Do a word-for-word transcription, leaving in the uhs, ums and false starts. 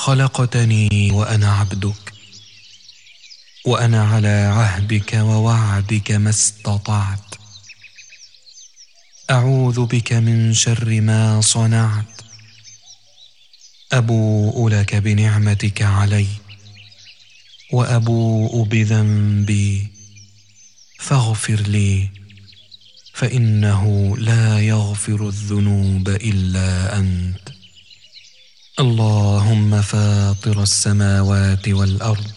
خلقتني وأنا عبدك، وأنا على عهدك ووعدك ما استطعت. أعوذ بك من شر ما صنعت. أبوء لك بنعمتك علي وأبوء بذنبي، فاغفر لي، فإنه لا يغفر الذنوب إلا أنت. اللهم فاطر السماوات والأرض،